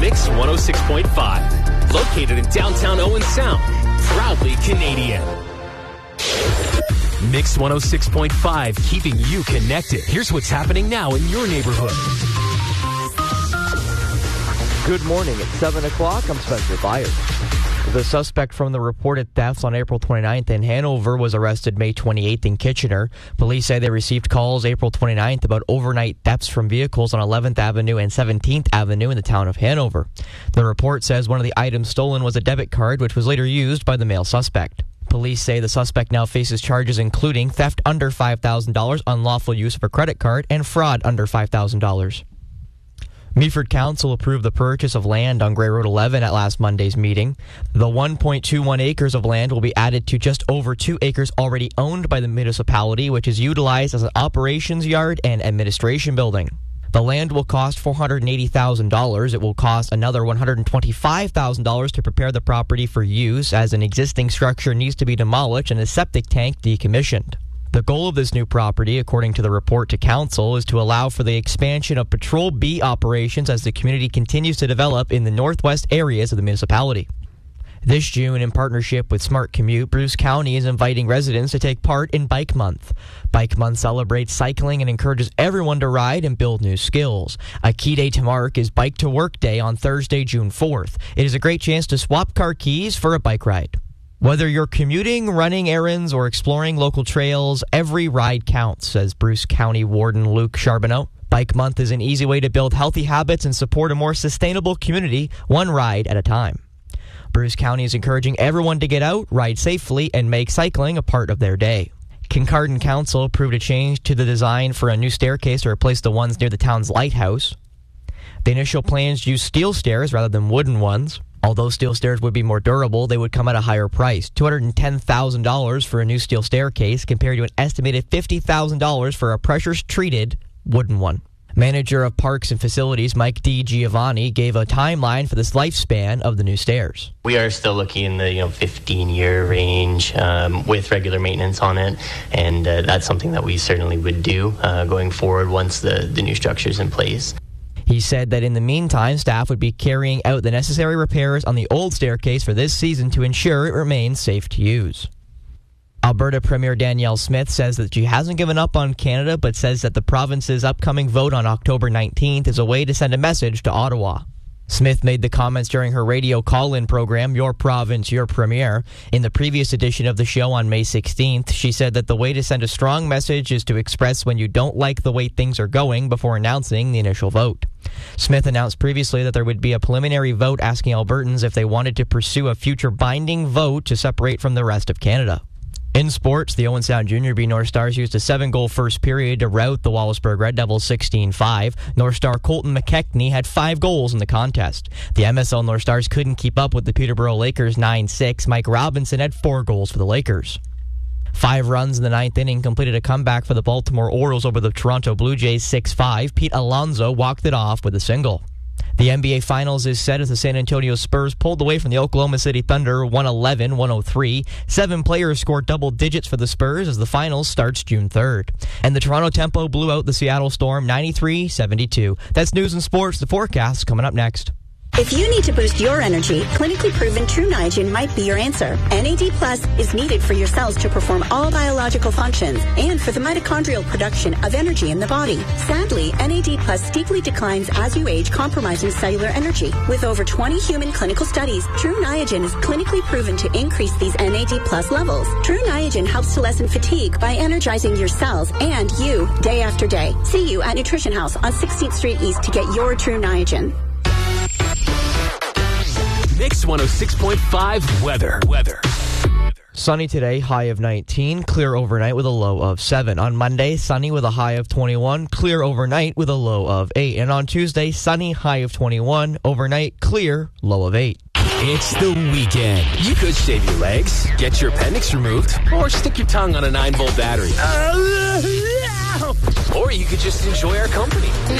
Mix 106.5. Located in downtown Owen Sound. Proudly Canadian. Mix 106.5, keeping you connected. Here's what's happening now in your neighborhood. Good morning. It's 7 o'clock. I'm Spencer Byers. The suspect from the reported thefts on April 29th in Hanover was arrested May 28th in Kitchener. Police say they received calls April 29th about overnight thefts from vehicles on 11th Avenue and 17th Avenue in the town of Hanover. The report says one of the items stolen was a debit card, which was later used by the male suspect. Police say the suspect now faces charges including theft under $5,000, unlawful use of a credit card, and fraud under $5,000. Meaford Council approved the purchase of land on Grey Road 11 at last Monday's meeting. The 1.21 acres of land will be added to just over 2 acres already owned by the municipality, which is utilized as an operations yard and administration building. The land will cost $480,000. It will cost another $125,000 to prepare the property for use, as an existing structure needs to be demolished and a septic tank decommissioned. The goal of this new property, according to the report to council, is to allow for the expansion of Patrol B operations as the community continues to develop in the northwest areas of the municipality. This June, in partnership with Smart Commute, Bruce County is inviting residents to take part in Bike Month. Bike Month celebrates cycling and encourages everyone to ride and build new skills. A key day to mark is Bike to Work Day on Thursday, June 4th. It is a great chance to swap car keys for a bike ride. Whether you're commuting, running errands, or exploring local trails, every ride counts, says Bruce County Warden Luke Charbonneau. Bike Month is an easy way to build healthy habits and support a more sustainable community, one ride at a time. Bruce County is encouraging everyone to get out, ride safely, and make cycling a part of their day. Kincardine Council approved a change to the design for a new staircase to replace the ones near the town's lighthouse. The initial plans used steel stairs rather than wooden ones. Although steel stairs would be more durable, they would come at a higher price, $210,000 for a new steel staircase compared to an estimated $50,000 for a pressure-treated wooden one. Manager of Parks and Facilities Mike D. Giovanni gave a timeline for this lifespan of the new stairs. We are still looking in the 15-year range with regular maintenance on it, and that's something that we certainly would do going forward once the new structure is in place. He said that in the meantime, staff would be carrying out the necessary repairs on the old staircase for this season to ensure it remains safe to use. Alberta Premier Danielle Smith says that she hasn't given up on Canada, but says that the province's upcoming vote on October 19th is a way to send a message to Ottawa. Smith made the comments during her radio call-in program, Your Province, Your Premier. In the previous edition of the show on May 16th, she said that the way to send a strong message is to express when you don't like the way things are going before announcing the initial vote. Smith announced previously that there would be a preliminary vote asking Albertans if they wanted to pursue a future binding vote to separate from the rest of Canada. In sports, the Owen Sound Junior B North Stars used a 7-goal first period to rout the Wallaceburg Red Devils 16-5. North Star Colton McKechnie had 5 goals in the contest. The MSL North Stars couldn't keep up with the Peterborough Lakers 9-6. Mike Robinson had 4 goals for the Lakers. 5 runs in the 9th inning completed a comeback for the Baltimore Orioles over the Toronto Blue Jays 6-5. Pete Alonso walked it off with a single. The NBA Finals is set as the San Antonio Spurs pulled away from the Oklahoma City Thunder 111-103. 7 players scored double digits for the Spurs as the Finals starts June 3rd. And the Toronto Tempo blew out the Seattle Storm 93-72. That's news and sports. The forecast coming up next. If you need to boost your energy, clinically proven True Niagen might be your answer. NAD Plus is needed for your cells to perform all biological functions and for the mitochondrial production of energy in the body. Sadly, NAD Plus steeply declines as you age, compromising cellular energy. With over 20 human clinical studies, True Niagen is clinically proven to increase these NAD Plus levels. True Niagen helps to lessen fatigue by energizing your cells and you day after day. See you at Nutrition House on 16th Street East to get your True Niagen. Mix 106.5 weather. Sunny today, high of 19, clear overnight with a low of 7. On Monday, sunny with a high of 21, clear overnight with a low of 8. And on Tuesday, sunny, high of 21, overnight, clear, low of 8. It's the weekend. You could shave your legs, get your appendix removed, or stick your tongue on a 9-volt battery. Or you could just enjoy our company.